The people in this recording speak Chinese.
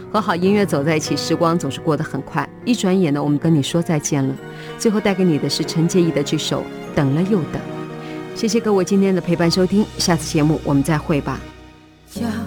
和好音乐走在一起，时光总是过得很快，一转眼呢，我们跟你说再见了。最后带给你的是陈洁仪的这首《等了又等》。谢谢各位今天的陪伴收听，下次节目我们再会吧。 要